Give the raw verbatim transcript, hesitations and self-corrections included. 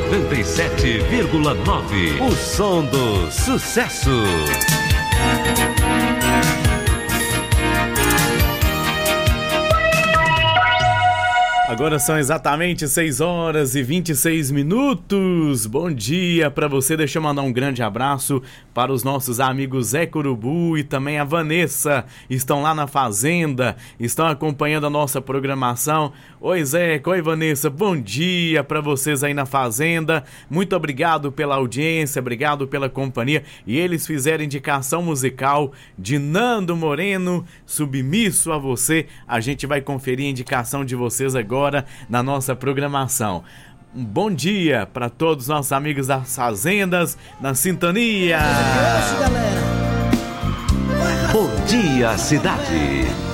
noventa e sete vírgula nove. O som do sucesso. Agora são exatamente seis horas e vinte e seis minutos. Bom dia para você. Deixa eu mandar um grande abraço para os nossos amigos Zé Curubu e também a Vanessa. Estão lá na fazenda, estão acompanhando a nossa programação. Oi Zé, oi Vanessa, bom dia para vocês aí na fazenda. Muito obrigado pela audiência, obrigado pela companhia. E eles fizeram indicação musical de Nando Moreno, Submisso a Você. A gente vai conferir a indicação de vocês agora na nossa programação. Um bom dia para todos os nossos amigos das fazendas na sintonia. Bom dia, cidade.